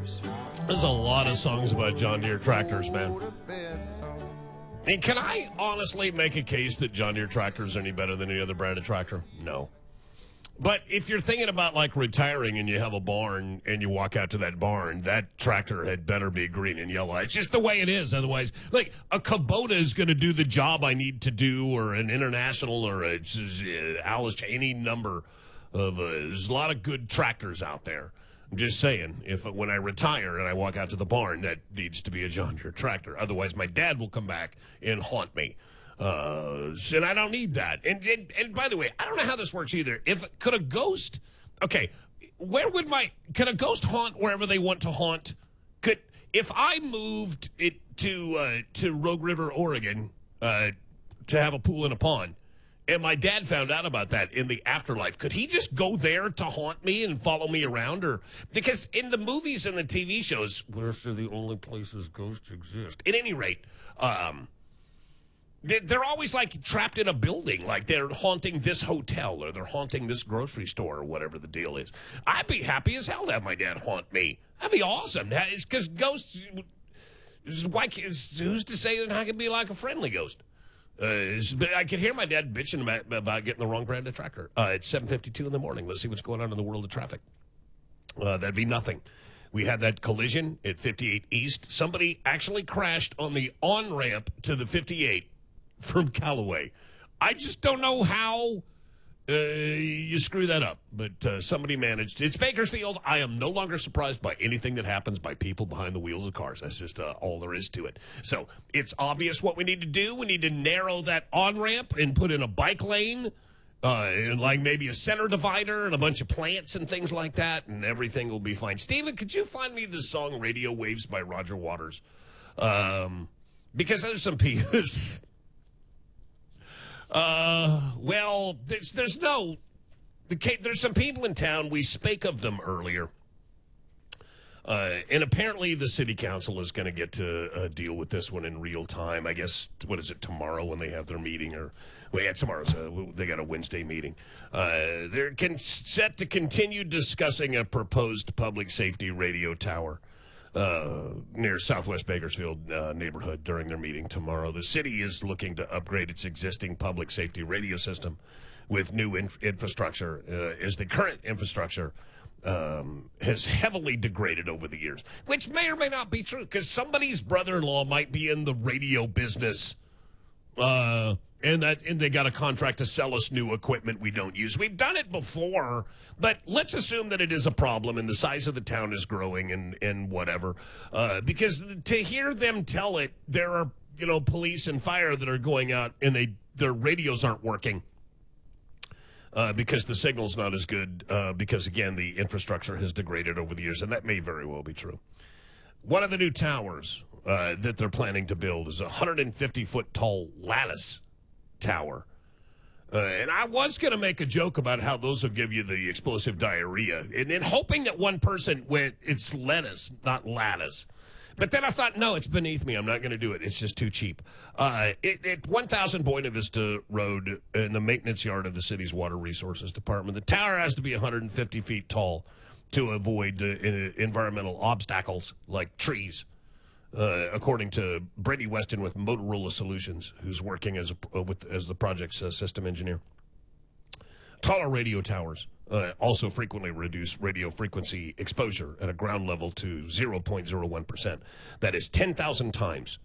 There's a lot of songs about John Deere tractors, man. And can I honestly make a case that John Deere tractors are any better than any other brand of tractor? No. But if you're thinking about, like, retiring and you have a barn and you walk out to that barn, that tractor had better be green and yellow. It's just the way it is. Otherwise, like, a Kubota is going to do the job I need to do, or an International, or a Alice, any number of, there's a lot of good tractors out there. I'm just saying, if when I retire and I walk out to the barn, that needs to be a John Deere tractor. Otherwise, my dad will come back and haunt me. And I don't need that. And by the way, I don't know how this works either. Could a ghost, okay, can a ghost haunt wherever they want to haunt? If I moved it to Rogue River, Oregon, to have a pool and a pond, and my dad found out about that in the afterlife, could he just go there to haunt me and follow me around? Or because in the movies and the TV shows, those are the only places ghosts exist. At any rate, they're always like trapped in a building, like they're haunting this hotel or they're haunting this grocery store or whatever the deal is. I'd be happy as hell to have my dad haunt me. That'd be awesome. It's because ghosts, who's to say that I can be like a friendly ghost? I could hear my dad bitching about getting the wrong brand of tractor. It's 7:52 in the morning. Let's see what's going on in the world of traffic. That'd be nothing. We had that collision at 58 East. Somebody actually crashed on the on-ramp to the 58 from Callaway. I just don't know how you screw that up, but somebody managed. It's Bakersfield. I am no longer surprised by anything that happens by people behind the wheels of cars. That's just all there is to it. So it's obvious what we need to do. We need to narrow that on-ramp and put in a bike lane, and like maybe a center divider and a bunch of plants and things like that, and everything will be fine. Steven, could you find me the song Radio Waves by Roger Waters? Because there's some people... there's some people in town. We spake of them earlier. And apparently the city council is going to get to deal with this one in real time. I guess, what is it, tomorrow when they have their meeting? Tomorrow's, they got a Wednesday meeting. They're set to continue discussing a proposed public safety radio tower near Southwest Bakersfield neighborhood during their meeting tomorrow. The city is looking to upgrade its existing public safety radio system with new infrastructure, as the current infrastructure has heavily degraded over the years, which may or may not be true, because somebody's brother-in-law might be in the radio business, and they got a contract to sell us new equipment we don't use. We've done it before, but let's assume that it is a problem and the size of the town is growing and whatever. Because to hear them tell it, there are police and fire that are going out and their radios aren't working because the signal's not as good. Because again, the infrastructure has degraded over the years, and that may very well be true. One of the new towers that they're planning to build is a 150-foot tall lattice tower. And I was going to make a joke about how those will give you the explosive diarrhea, and then hoping that one person went, it's lettuce, not lattice. But then I thought, no, it's beneath me. I'm not going to do it. It's just too cheap. At 1,000 Buena Vista Road in the maintenance yard of the city's Water Resources Department, the tower has to be 150 feet tall to avoid environmental obstacles like trees. According to Brady Weston with Motorola Solutions, who's working as the project's system engineer. Taller radio towers also frequently reduce radio frequency exposure at a ground level to 0.01%. That is 10,000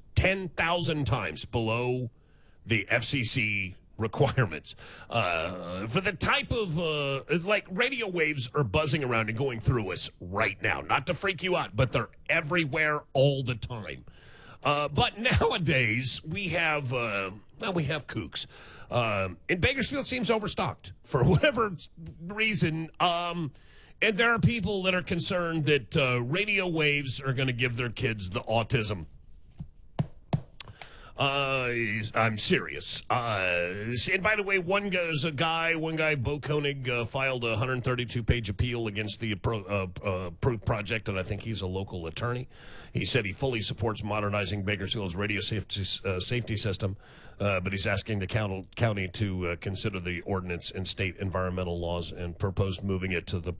times below the FCC requirements for the type of radio waves are buzzing around and going through us right now. Not to freak you out, but they're everywhere all the time. But nowadays we have kooks. And Bakersfield seems overstocked for whatever reason. And there are people that are concerned that radio waves are going to give their kids the autism. I'm serious. And by the way, one guy, Bo Koenig, filed a 132-page appeal against the approved project, and I think he's a local attorney. He said he fully supports modernizing Bakersfield's radio safety system, but he's asking the county to consider the ordinance and state environmental laws and proposed moving it to the